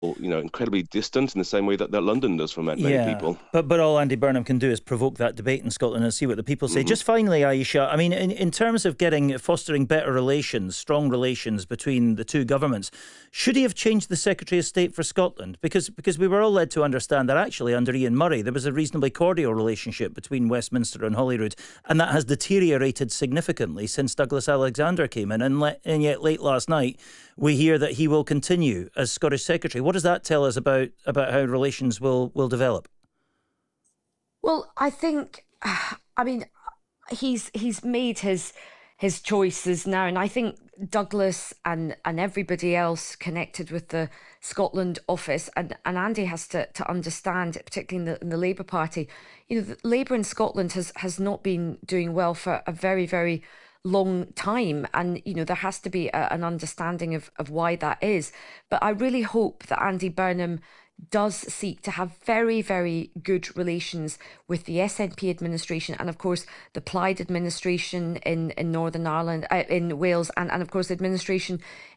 incredibly distant in the same way that London does for many Yeah, people. but all Andy Burnham can do is provoke that debate in Scotland and see what the people say. Hmm. Just finally, Aisha, I mean, in terms of fostering better relations, strong relations between the two governments, should he have changed the Secretary of State for Scotland? Because we were all led to understand that actually under Ian Murray there was a reasonably cordial relationship between Westminster and Holyrood, and that has deteriorated significantly since Douglas Alexander came in, and yet late last night we hear that he will continue as Scottish Secretary. What does that tell us about how relations will develop? Well, I think, I mean, he's made his choices now, and I think Douglas and everybody else connected with the Scotland office, and Andy has to understand, particularly in the Labour Party, Labour in Scotland has not been doing well for a very, very long time, and there has to be an understanding of why that is. But I really hope that Andy Burnham does seek to have very, very good relations with the SNP administration, and of course the Plaid administration in Northern Ireland, in Wales, and of course administration